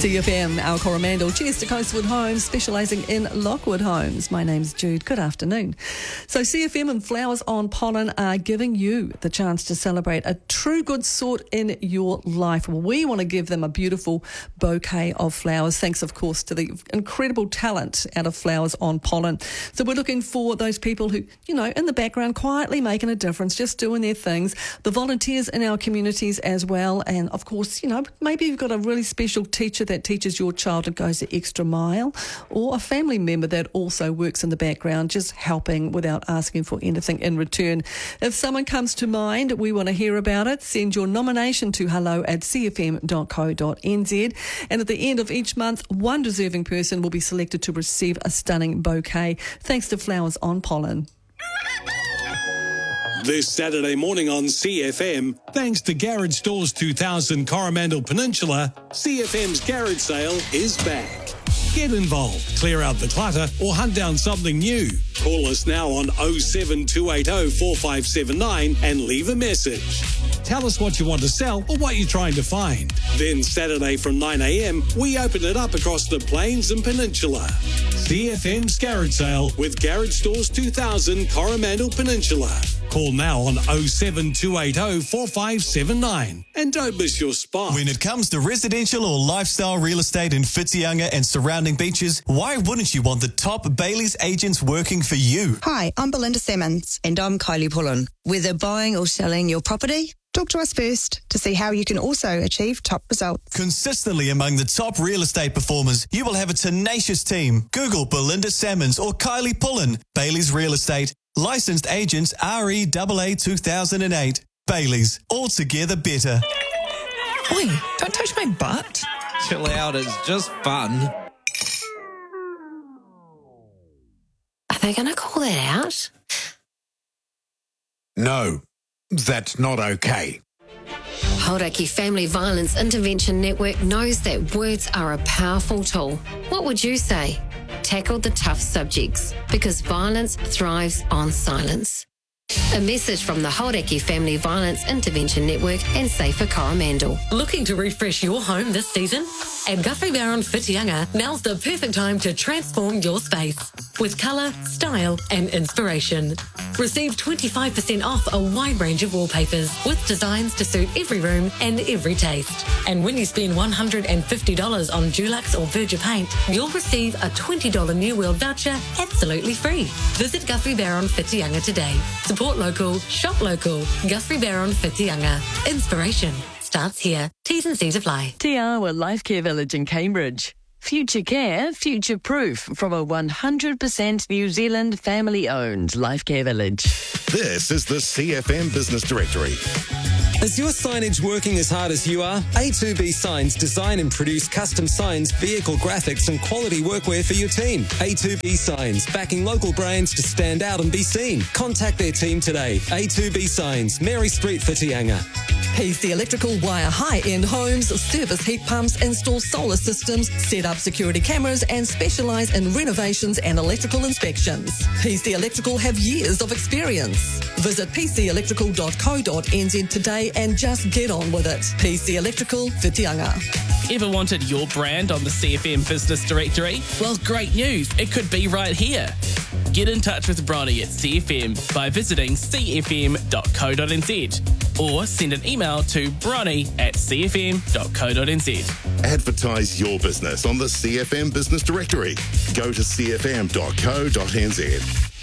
CFM, our Coromandel. Cheers to Coastwood Homes, specialising in Lockwood homes. My name's Jude. Good afternoon. So CFM and Flowers on Pollen are giving you the chance to celebrate a true good sort in your life. We want to give them a beautiful bouquet of flowers, thanks, of course, to the incredible talent out of Flowers on Pollen. So we're looking for those people who, you know, in the background, quietly making a difference, just doing their things, the volunteers in our communities as well, and, of course, you know, maybe you've got a really special teacher that teaches your child and goes the extra mile, or a family member that also works in the background, just helping without asking for anything in return. If someone comes to mind, we want to hear about it. Send your nomination to hello@cfm.co.nz. And at the end of each month, one deserving person will be selected to receive a stunning bouquet, thanks to Flowers on Pollen. This Saturday morning on CFM, thanks to Garage Stores 2000 Coromandel Peninsula, CFM's garage sale is back. Get involved, clear out the clutter, or hunt down something new. Call us now on 07280 4579 and leave a message. Tell us what you want to sell or what you're trying to find. Then Saturday from 9 a.m, we open it up across the Plains and Peninsula. CFM's garage sale with Garage Stores 2000 Coromandel Peninsula. Call now on 07280 4579 and don't miss your spot. When it comes to residential or lifestyle real estate in Whitianga and surrounding beaches, why wouldn't you want the top Bailey's agents working for you? Hi, I'm Belinda Simmons. And I'm Kylie Pullen. Whether buying or selling your property, Talk to us first to see how you can also achieve top results. Consistently among the top real estate performers, you will have a tenacious team. Google Belinda Salmons or Kylie Pullen. Bailey's Real Estate. Licensed agents REAA 2008. Bailey's. Altogether better. Oi, don't touch my butt. Chill out, it's just fun. Are they going to call that out? No, that's not okay. Hauraki Family Violence Intervention Network knows that words are a powerful tool. What would you say? Tackle the tough subjects, because violence thrives on silence. A message from the Hauraki Family Violence Intervention Network and Safer Coromandel. Looking to refresh your home this season? At Guthrie Barron Whitianga, now's the perfect time to transform your space with colour, style and inspiration. Receive 25% off a wide range of wallpapers with designs to suit every room and every taste. And when you spend $150 on Dulux or Verger paint, you'll receive a $20 New World voucher absolutely free. Visit Guthrie Barron Whitianga today. Support local, shop local. Guthrie Barron Whitianga. Inspiration starts here. T's and C's apply. Te Awa Life Care Village in Cambridge. Future care, future proof from a 100% New Zealand family-owned life care village. This is the CFM Business Directory. Is your signage working as hard as you are? A2B Signs design and produce custom signs, vehicle graphics and quality workwear for your team. A2B Signs, backing local brands to stand out and be seen. Contact their team today. A2B Signs, Mary Street, Whitianga. PC Electrical wire high-end homes, service heat pumps, install solar systems, set up security cameras and specialise in renovations and electrical inspections. PC Electrical have years of experience. Visit pcelectrical.co.nz today and just get on with it. PC Electrical, Whitianga. Ever wanted your brand on the CFM Business Directory? Well, great news. It could be right here. Get in touch with Bronnie at CFM by visiting cfm.co.nz or send an email to bronnie@cfm.co.nz. Advertise your business on the CFM Business Directory. Go to cfm.co.nz.